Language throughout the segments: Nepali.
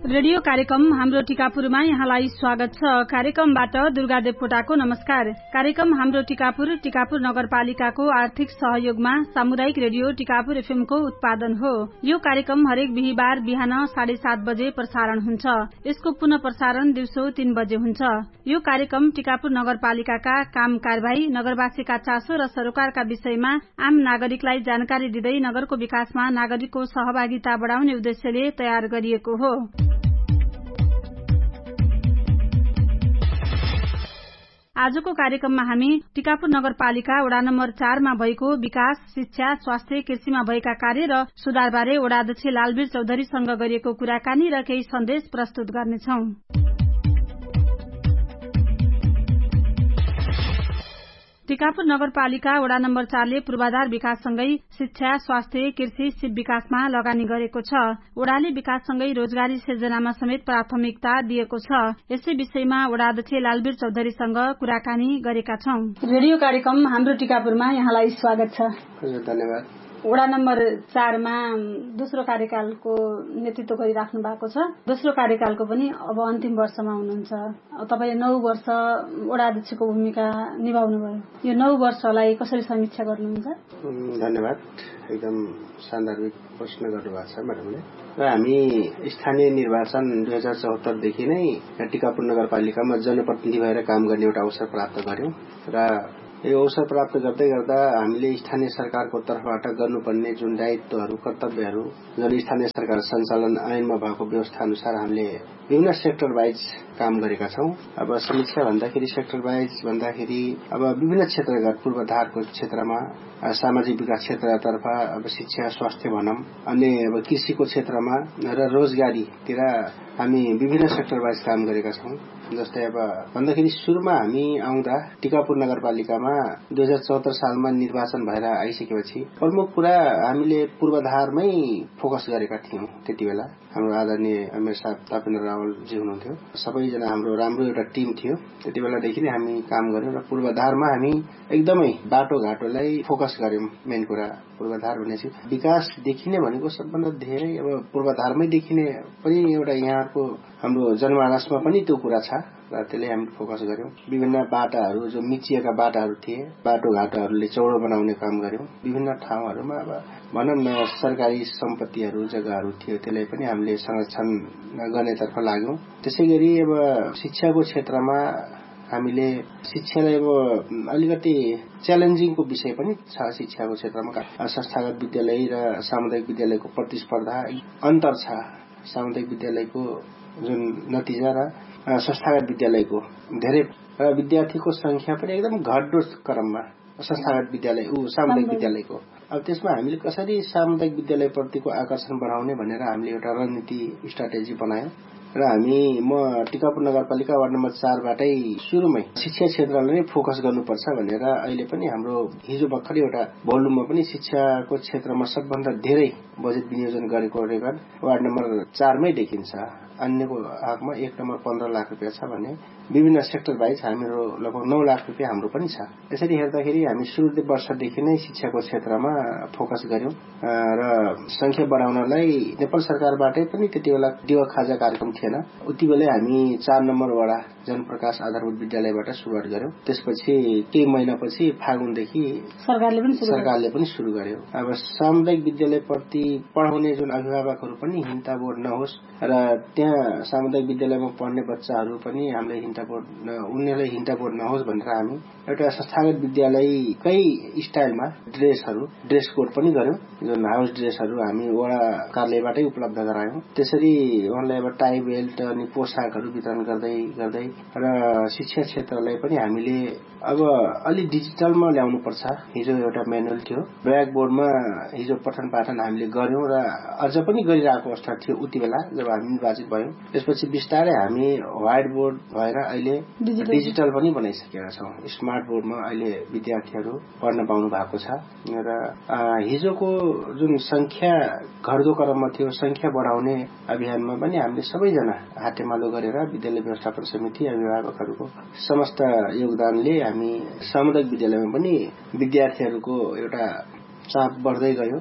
रेडियो कार्यक्रम हाम्रो टिकापुरमा यहाँलाई स्वागत छ। कार्यक्रमबाट दुर्गा देवकोटाको नमस्कार। कार्यक्रम हाम्रो टिकापुर नगरपालिकाको आर्थिक सहयोगमा सामुदायिक रेडियो टिकापुर एफएम को उत्पादन हो। यो कार्यक्रम हरेक बिहीबार बिहान 7:30 बजे प्रसारण हुन्छ। यसको पुनः प्रसारण दिउँसो 3 बजे हुन्छ। यो कार्यक्रम टिकापुर नगरपालिकाका काम कारबाही, नगरवासीका चासो र सरोकारका विषयमा आम नागरिकलाई जानकारी दिँदै नगरको विकासमा नागरिकको सहभागिता बढाउने उद्देश्यले तयार गरिएको हो। आजको कार्यक्रममा हामी टिकापुर नगरपालिका वडा नम्बर 4 मा भएको विकास, शिक्षा, स्वास्थ्य, कृषिमा भएका कार्य र सुधारबारे वडा अध्यक्ष लालवीर चौधरीसँग गरिएको कुराकानी र केही सन्देश प्रस्तुत गर्नेछौं। टिकापुर नगरपालिका वडा नम्बर 4 ले पूर्वाधार विकाससँगै शिक्षा, स्वास्थ्य, कृषि, सिप विकासमा लगानी गरेको छ। वडाले विकाससँगै रोजगारी सिर्जनामा समेत प्राथमिकता दिएको छ। यसै विषयमा वडा अध्यक्ष लालवीर चौधरीसँग कुराकानी गरेका छौं। रेडियो कार्यक्रम हाम्रो टिकापुरमा यहाँलाई स्वागत छ। धन्यवाद। वडा नम्बर 4 मा दोस्रो कार्यकालको नेतृत्व गरिराख्नु भएको छ। दोस्रो कार्यकालको पनि अब अन्तिम वर्षमा हुनुहुन्छ। तपाईले 9 वर्ष वडा अध्यक्षको भूमिका निभाउनु भयो। यो 9 वर्षलाई कसरी समीक्षा गर्नुहुन्छ? धन्यवाद। एकदम सान्दर्भिक प्रश्न गर्नुभएको छ म्याडमले। र हामी स्थानीय निर्वाचन 2074 देखि नै टिकापुर नगरपालिकामा जनप्रतिनिधि भएर काम गर्ने एउटा अवसर प्राप्त गर्यौं र यो अवसर प्राप्त गर्दै गर्दा हामीले स्थानीय सरकारको तर्फबाट गर्नुपर्ने जुन दायित्वहरू, कर्तव्यहरू, जुन स्थानीय सरकार सञ्चालन ऐनमा भएको व्यवस्था अनुसार हामीले विभिन्न सेक्टर वाइज काम गरेका छौं। अब समीक्षा भन्दाखेरि सेक्टर वाइज भन्दाखेरि अब विभिन्न क्षेत्रगत पूर्वाधारको क्षेत्रमा, सामाजिक विकास क्षेत्रतर्फ, अब शिक्षा, स्वास्थ्य भनौं, अनि अब कृषिको क्षेत्रमा र रोजगारीतिर हामी विभिन्न सेक्टर वाइज काम गरेका छौं। जस्तै अब भन्दाखेरि सुरुमा हामी आउँदा टिकापुर नगरपालिकामा 2074 सालमा निर्वाचन भएर आइसकेपछि प्रमुख कुरा हामीले पूर्वाधारमै फोकस गरेका थियौं। त्यति बेला हाम्रो आदरणीय एमएल साहब तापेन्द्र रावलजी हुनुहुन्थ्यो। सबैजना हाम्रो राम्रो एउटा टिम थियो। त्यति बेलादेखि नै हामी काम गर्यौं र पूर्वाधारमा हामी एकदमै बाटोघाटोलाई फोकस गर्यौं। मेन कुरा पूर्वाधार भनेपछि विकास देखिने भनेको सबभन्दा धेरै अब पूर्वाधारमै देखिने पनि एउटा यहाँको हाम्रो जनमानसमा पनि त्यो कुरा छ र त्यसले हामीले फोकस गर्यौं। विभिन्न बाटाहरू, जो मिचिएका बाटाहरू थिए, बाटोघाटोहरूले चौडो बनाउने काम गर्यौं। विभिन्न ठाउँहरूमा अब भनौं न सरकारी सम्पत्तिहरू, जग्गाहरू थियो, त्यसलाई पनि हामीले संरक्षण गर्नेतर्फ लाग्यौं। त्यसैगरी अब शिक्षाको क्षेत्रमा हामीले शिक्षालाई अब अलिकति च्यालेन्जिङको विषय पनि छ। शिक्षाको क्षेत्रमा संस्थागत विद्यालय र सामुदायिक विद्यालयको प्रतिस्पर्धा अन्तर छ। सामुदायिक विद्यालयको जुन नतिजा र संस्थागत विद्यालयको धेरै विद्यार्थीको संख्या पनि एकदम घट्दो क्रममा संस्थागत विद्यालय सामुदायिक विद्यालयको। अब त्यसमा हामीले कसरी सामुदायिक विद्यालय प्रतिको आकर्षण बढाउने भनेर हामीले एउटा रणनीति स्ट्राटेजी बनायौं र म टिकापुर नगरपालिका वार्ड नम्बर 4 बाटै सुरुमै शिक्षा क्षेत्रलाई नै फोकस गर्नुपर्छ भनेर अहिले पनि हाम्रो हिजो भर्खरै एउटा भोल्युममा पनि शिक्षाको क्षेत्रमा सबभन्दा धेरै बजेट विनियोजन गरेको रेकर्ड वार्ड नम्बर 4 मै देखिन्छ। अन्यको हकमा 1 नम्बर 15 लाख रुपैयाँ छ भने विभिन्न सेक्टर वाइज हाम्रो लगभग 9 लाख रुपैयाँ हाम्रो पनि छ। यसरी हेर्दाखेरि हामी सुरु वर्षदेखि नै शिक्षाको क्षेत्रमा फोकस गर्यौं र संख्या बढाउनलाई नेपाल सरकारबाटै पनि त्यति बेला दिवा खाजा कार्यक्रम थिएन। उति बेलै हामी 4 नम्बर वडा जनप्रकाश आधारभूत विद्यालयबाट सुरुवात गर्यौं। त्यसपछि केही महिनापछि फागुनदेखि सरकारले पनि सुरु गर्यो। अब सामुदायिक विद्यालय प्रति पढाउने जुन अभिभावकहरू पनि हिन्ताबोध नहोस् र त्यहाँ सामुदायिक विद्यालयमा पढ्ने बच्चाहरू पनि हामीले उनीहरूलाई हिन्ताबोध नहोस् भनेर हामी एउटा संस्थागत विद्यालयकै स्टाइलमा ड्रेस कोड पनि गर्यौं। जुन हाउस ड्रेसहरू हामी वडा कार्यालयबाटै उपलब्ध गरायौं। त्यसरी उहाँलाई अब टाई बेल्ट अनि पोशाकहरू वितरण गर्दै र शिक्षा क्षेत्रलाई पनि हामीले अब अलि डिजिटलमा ल्याउनु पर्छ। हिजो एउटा म्यानुअल थियो, ब्ल्याक बोर्डमा हिजो पठन पाठन हामीले गर्यौं र अझ पनि गरिरहेको अवस्था थियो उति बेला जब हामी निर्वाचित भयौं। त्यसपछि बिस्तारै हामी व्हाइट बोर्ड भएर अहिले डिजिटल पनि बनाइसकेका छौं। स्मार्ट बोर्डमा अहिले विद्यार्थीहरू पढ्न पाउनु भएको छ र हिजोको जुन संख्या घट्दो क्रममा थियो, संख्या बढाउने अभियानमा पनि हामीले सबैजना हातेमालो गरेर विद्यालय व्यवस्थापन समिति, अभिभावकहरूको समस्त योगदानले हामी सामुदायिक विद्यालयमा पनि विद्यार्थीहरूको एउटा चाप बढ्दै गयो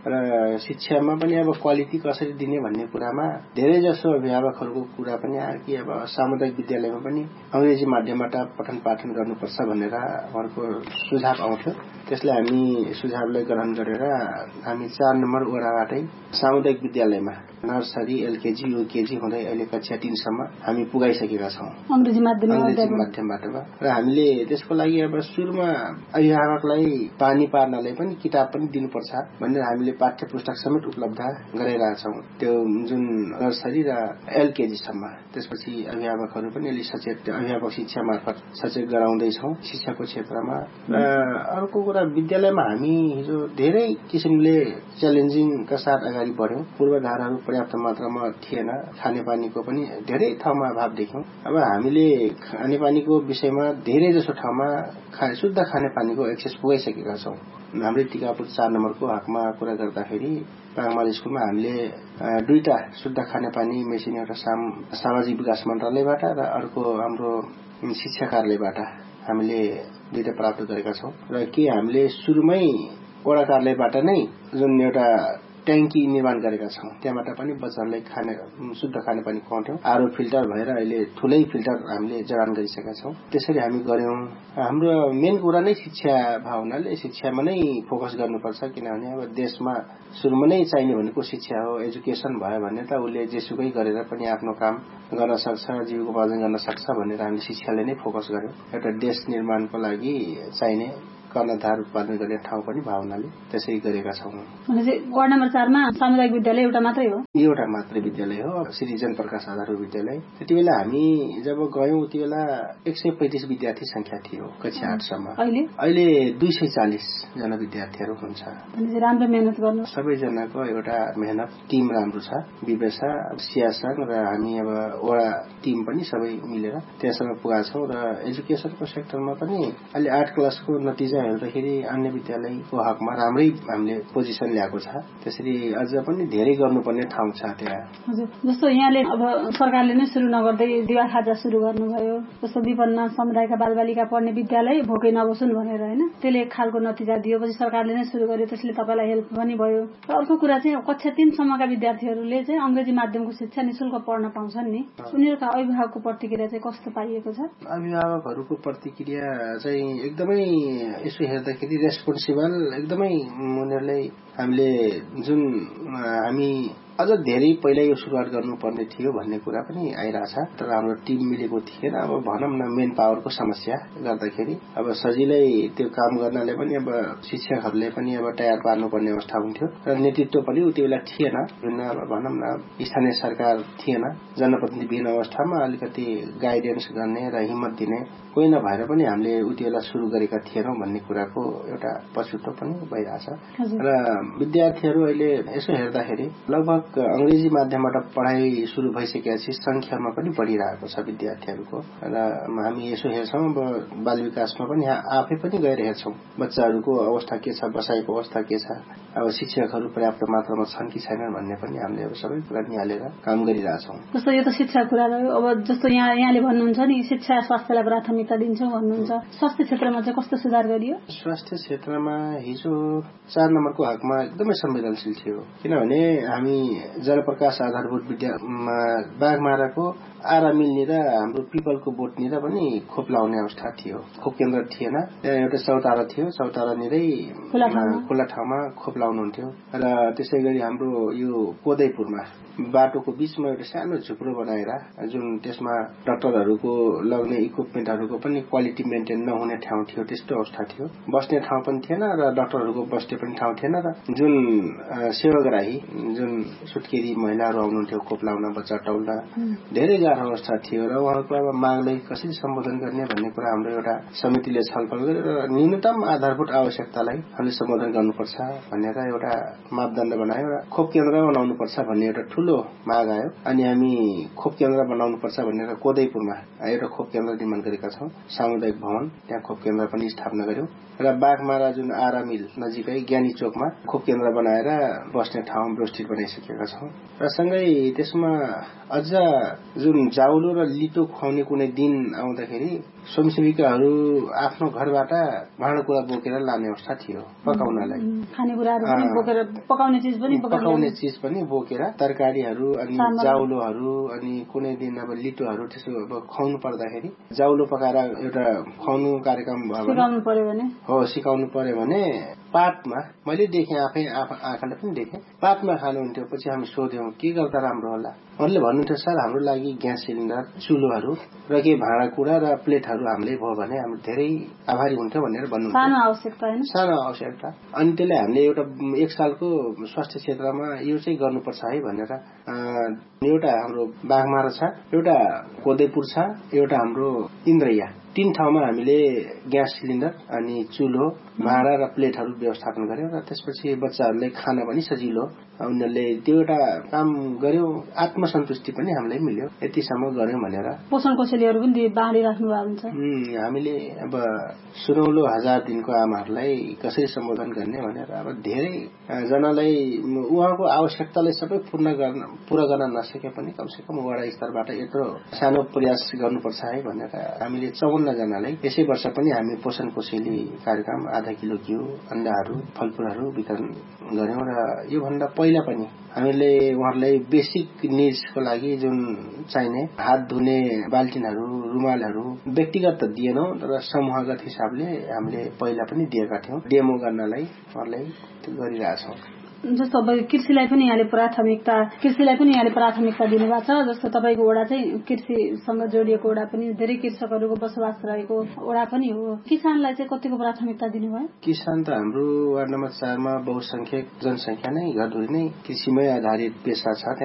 र शिक्षामा पनि अब क्वालिटी कसरी दिने भन्ने कुरामा धेरै जसो अभिभावकहरूको कुरा पनि आयो कि अब सामुदायिक विद्यालयमा पनि अंग्रेजी माध्यमबाट पठन पाठन गर्नुपर्छ भनेर उहाँहरूको सुझाव आउँथ्यो। त्यसलाई हामी सुझावलाई ग्रहण गरेर हामी 4 नम्बर वडाबाटै सामुदायिक विद्यालयमा नर्सरी एलकेजी युकेजी हुँदै अहिले कक्षा 3 सम्म हामी पुगाइसकेका छौं अंग्रेजी माध्यमबाट। र हामीले त्यसको लागि अब सुरुमा अभिभावकलाई पानी पार्नलाई पनि किताब पनि दिनुपर्छ भनेर हामीले पाठ्य पुस्तक समेत उपलब्ध गराइरहेका छौं त्यो जुन नर्सरी र एलकेजी सम्म। त्यसपछि अभिभावकहरू पनि अलि सचेत अभिभावक शिक्षा मार्फत सचेत गराउँदैछौं शिक्षाको क्षेत्रमा। र अर्को कुरा विद्यालयमा हामी हिजो धेरै किसिमले च्यालेन्जिङका साथ अगाडि बढ्यौं। पूर्वाधारहरू पर्याप्त मात्रामा थिएन। खानेपानीको पनि धेरै ठाउँमा अभाव देख्यौं। अब हामीले खानेपानीको विषयमा धेरै जसो ठाउँमा शुद्ध खानेपानीको एक्सेस पुगाइसकेका छौं। हाम्रै टिकापुर 4 नम्बरको हकमा कुरा गर्दाखेरि बागमाल स्कुलमा हामीले 2टा शुद्ध खानेपानी मेसिन एउटा सामाजिक विकास मन्त्रालयबाट र अर्को हाम्रो शिक्षा कार्यालयबाट हामीले 2टा प्राप्त गरेका छौं। र के हामीले सुरुमै वडा कार्यालयबाट नै जुन एउटा ट्याङ्की निर्माण गरेका छौं त्यहाँबाट पनि बच्चाहरूलाई शुद्ध खानेपानी खुवाउँथ्यौं। आरओ फिल्टर भएर अहिले ठूलै फिल्टर हामीले जडान गरिसकेका छौं। त्यसरी हामी गर्यौं। हाम्रो मेन कुरा नै शिक्षा भावनाले शिक्षामा नै फोकस गर्नुपर्छ किनभने अब देशमा सुरुमा नै चाहिने भनेको शिक्षा हो। एजुकेसन भयो भने त उसले जेसुकै गरेर पनि आफ्नो काम गर्न सक्छ जीविकोपार्जन गर्न सक्छ भनेर हामीले शिक्षाले नै फोकस गर्यौं। एउटा देश निर्माणको लागि चाहिने कर्णधार उत्पादन गर्ने ठाउँ पनि भावनाले त्यसै गरेका छौं। वार्ड नम्बर 4 मा सामुदायिक विद्यालय एउटा मात्रै हो? एउटा मात्रै विद्यालय हो श्री जनप्रकाश आधारभूत विद्यालय। त्यतिबेला हामी जब गयौं त्यतिबेला 135 विद्यार्थी संख्या थियो कक्षा 8 सम्म। अहिले 240 जना विद्यार्थीहरू हुन्छ। राम्रो मेहनत गर्नु सबैजनाको एउटा मेहनत टिम राम्रो छ। विवेशा सियासङ र हामी अब वडा टिम पनि सबै मिलेर त्यसमा पुगेका छौं। र एजुकेसनको सेक्टरमा पनि अहिले 8 क्लासको नतिजा हेर्दाखेरि अन्य विद्यालयको हकमा राम्रै हामीले पोजिसन ल्याएको छ। त्यसरी अझ पनि धेरै गर्नुपर्ने ठाउँ छ त्यहाँ। हजुर, जस्तो यहाँले अब सरकारले नै सुरु नगर्दै दिवा खाजा सुरु गर्नुभयो। जस्तो विपन्न समुदायका बालबालिका पढ्ने विद्यालय भोकै नबसुन् भनेर हैन त्यसले खालको नतिजा दियो। पछि सरकारले नै सुरु गर्यो त्यसले तपाईलाई हेल्प पनि भयो। र अर्को कुरा चाहिँ कक्षा 3 सम्मका विद्यार्थीहरूले चाहिँ अंग्रेजी माध्यमको शिक्षा निशुल्क पढ्न पाउँछन् नि। उनीहरुका अभिभावकको प्रतिक्रिया चाहिँ कस्तो पाइएको छ? अभिभावकहरूको प्रतिक्रिया चाहिँ एकदमै यसो हेर्दाखेरि रेस्पोन्सिबल एकदमै उनीहरुलाई हामीले जुन हामी अझ धेरै पहिला यो सुरुवात गर्नुपर्ने थियो भन्ने कुरा पनि आइरहेछ। तर हाम्रो टिम मिलेको थिएन। अब भनौं न मेन पावरको समस्या गर्दाखेरि अब सजिलै त्यो काम गर्नले पनि अब शिक्षकहरूले पनि अब तयार पार्नुपर्ने अवस्था हुन्थ्यो र नेतृत्व पनि उति बेला थिएन। अब भनौं न स्थानीय सरकार थिएन। जनप्रतिनिधिविहीन अवस्थामा अलिकति गाइडेन्स गर्ने र हिम्मत दिने कोही नभएर पनि हामीले उति बेला सुरु गरेका थिएनौं भन्ने कुराको एउटा पछुतो पनि भइरहेछ। र विद्यार्थीहरू अहिले यसो हेर्दाखेरि लगभग अंग्रेजी माध्यमबाट पढाइ सुरु भइसकेपछि संख्यामा पनि बढिरहेको छ विद्यार्थीहरूको। र हामी यसो हेर्छौं अब बाल विकासमा पनि आफै पनि गएर हेर्छौं बच्चाहरूको अवस्था के छ, बसाइको अवस्था के छ, अब शिक्षकहरू पर्याप्त मात्रामा छन् कि छैनन् भन्ने पनि हामीले अब सबै कुरा निहालेर काम गरिरहेछौं। जस्तो यो त शिक्षा कुरा रह्यो। अब जस्तो यहाँले भन्नुहुन्छ नि शिक्षा स्वास्थ्यलाई प्राथमिकता दिन्छौं भन्नुहुन्छ। स्वास्थ्य क्षेत्रमा चाहिँ कस्तो सुधार गरियो? स्वास्थ्य क्षेत्रमा हिजो 4 नम्बरको हकमा एकदमै संवेदनशील थियो किनभने हामी जनप्रकाश आधारभूत विद्यालयमा बागमाराको आरामिलनी र हाम्रो पिपलको बोटनिर पनि खोप लाउने अवस्था थियो। खोप केन्द्र थिएन। त्यहाँ एउटा चौतारा थियो। चौतारा निरै खुला ठाउँमा खोप लाउनुहुन्थ्यो। र त्यसैगरी हाम्रो यो कोदैपुरमा बाटोको बीचमा एउटा सानो झुप्रो बनाएर जुन त्यसमा डाक्टरहरूको लग्ने इक्विपमेन्टहरूको पनि क्वालिटी मेन्टेन नहुने ठाउँ थियो। त्यस्तो अवस्था थियो। बस्ने ठाउँ पनि थिएन र डाक्टरहरूको बस्ने पनि ठाउँ थिएन। र जुन सेवाग्राही जुन सुत्केरी महिलाहरू आउनुहुन्थ्यो खोप लाउन बच्चा टौल्न धेरै गाह्रो अवस्था थियो। र उहाँको अब मागलाई कसरी सम्बोधन गर्ने भन्ने कुरा हाम्रो एउटा समितिले छलफल गरेर न्यूनतम आधारभूत आवश्यकतालाई हामीले सम्बोधन गर्नुपर्छ भनेर एउटा मापदण्ड बनायो र खोप केन्द्र बनाउनुपर्छ भन्ने एउटा ठूलो माग आयो। अनि हामी खोप केन्द्र बनाउनुपर्छ भनेर कोदैपुरमा एउटा खोप केन्द्र निर्माण गरेका छौं। सामुदायिक भवन त्यहाँ खोप केन्द्र पनि स्थापना गर्यौं। र बागमारा जुन आरामिल नजिकै ज्ञानी चोकमा खोप केन्द्र बनाएर बस्ने ठाउँ व्यवस्थित बनाइसक्यौं। सकेका छौँ र सँगै त्यसमा अझ जुन जाउलो र लिटो खुवाउने कुनै दिन आउँदाखेरि स्वयंसेविकाहरू आफ्नो घरबाट भाँडाकुँडा बोकेर लाने अवस्था थियो पकाउनलाई, खानेकुराहरू पनि बोकेर पकाउने चिज पनि बोकेर तरकारीहरू अनि जाउलोहरू अनि कुनै दिन अब लिटोहरू त्यसो अब खुवाउनु पर्दाखेरि जाउलो पकाएर एउटा खुवाउनु कार्यक्रम सिकाउनु पर्यो भने पातमा मैले देखेँ आफै आँखाले पनि देखेँ पातमा खानुहुन्थ्यो। पछि हामी सोध्यौं के गर्दा राम्रो होला। उहाँले भन्नुहुन्थ्यो सर हाम्रो लागि ग्यास सिलिन्डर चुलोहरू र के भाँडाकुँडा र प्लेटहरू हामीले भयो भने हाम्रो धेरै आभारी हुन्थ्यो भनेर भन्नुहुन्थ्यो। सानो आवश्यकता अनि त्यसले हामीले एउटा 1 सालको स्वास्थ्य क्षेत्रमा यो चाहिँ गर्नुपर्छ है भनेर एउटा हाम्रो बाघमारा छ, एउटा कोदैपुर छ, एउटा हाम्रो इन्द्रया 3 ठाउँमा हामीले ग्यास सिलिन्डर अनि चुलो भाँडा र प्लेटहरू व्यवस्थापन गर्यौं र त्यसपछि बच्चाहरूलाई खान पनि सजिलो उनीहरूले त्यो एउटा काम गर्यौं। आत्मसन्तुष्टि पनि हामीलाई मिल्यो यतिसम्म गर्यौं भनेर। पोषण कोसेलीहरू पनि बाँडिराख्नु भएको हुन्छ। हामीले अब सुनौलो 1000 दिनको आमाहरूलाई कसरी सम्बोधन गर्ने भनेर अब धेरै जनालाई उहाँको आवश्यकतालाई सबै पूरा गर्न नसके पनि कमसेकम वडा स्तरबाट यत्रो सानो प्रयास गर्नुपर्छ है भनेर हामीले 54 जनालाई यसै वर्ष पनि हामी पोषण कोसेली कार्यक्रम आधा किलो घिउ अण्डाहरू फलफूलहरू वितरण गर्यौं र यो भन्दा पहिला पनि हामीले उहाँहरूलाई बेसिक निड्सको लागि जुन चाहिने हात धुने बाल्टिनहरू रुमालहरू व्यक्तिगत त दिएनौं तर समूहगत हिसाबले हामीले पहिला पनि दिएका थियौं डेमो गर्नलाई उहाँहरूलाई गरिरहेछौं। जस्तो अब कृषिलाई पनि यहाँले प्राथमिकता दिनुभएको छ। जस्तो तपाईको वडा चाहिँ कृषिसँग जोडिएको वडा पनि धेरै कृषकहरूको बसोबास रहेको वडा पनि हो। किसानलाई चाहिँ कतिको प्राथमिकता दिनुभयो? किसान त हाम्रो वार्ड नम्बर 4 मा बहुसंख्यक जनसंख्या नै घरधुरी नै कृषिमै आधारित पेशा छ।